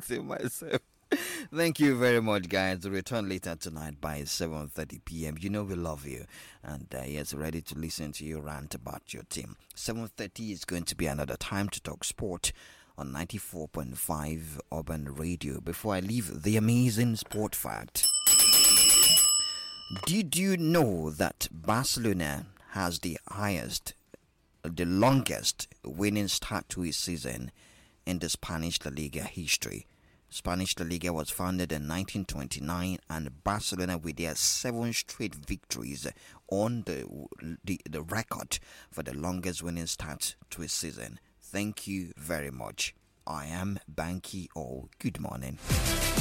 jinxing myself. Thank you very much, guys. Return later tonight by 7:30 p.m. You know we love you, and yes, ready to listen to you rant about your team. 7:30 is going to be another time to talk sport on 94.5 Urban Radio. Before I leave, the amazing sport fact. Did you know that Barcelona has the longest winning start to a season in the Spanish La Liga history? Spanish La Liga was founded in 1929, and Barcelona, with their 7 straight victories, on the record for the longest winning start to a season. Thank you very much. I am Banky O. Good morning.